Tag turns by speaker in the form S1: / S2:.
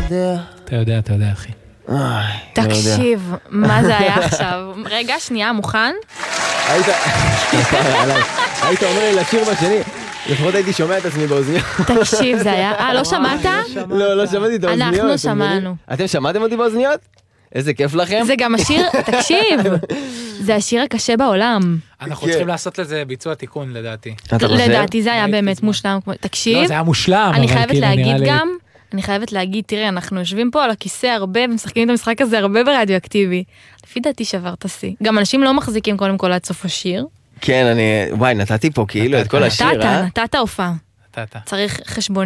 S1: יודע.
S2: אתה יודע, אחי.
S3: תקשיב, מה זה היה עכשיו? רגע, שנייה, מוכן?
S1: היית אומר לי לשיר בשני, לפחות הייתי שומע את עצמי באוזניות.
S3: תקשיב, זה היה... לא שמעת?
S1: לא שמעתי את האוזניות.
S3: אנחנו שמענו.
S1: אתם שמעתם אותי באוזניות? איזה כיף לכם.
S3: זה גם השיר, תקשיב, זה השיר הקשה בעולם.
S2: אנחנו צריכים לעשות לזה ביצוע תיקון, לדעתי.
S3: לדעתי זה היה באמת מושלם. תקשיב,
S2: לא, זה היה מושלם.
S3: אני חייבת להגיד גם, אני חייבת להגיד, תראה, אנחנו יושבים פה על הכיסא הרבה, ומשחקים את המשחק הזה הרבה ברדיואקטיבי. לפי דעתי שבר את השיא. גם אנשים לא מחזיקים קודם כל עד סוף השיר.
S1: כן, וואי, נתתי פה כאילו את כל השיר,
S3: נתת הופעה. צריך חשבון.